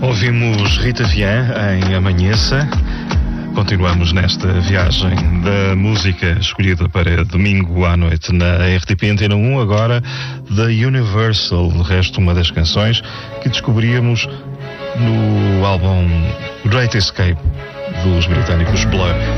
Ouvimos Rita Vian em Amanheça. Continuamos nesta viagem da música escolhida para domingo à noite na RTP Antena 1, agora da Universal, de resto uma das canções que descobríamos no álbum Great Escape dos britânicos Blur.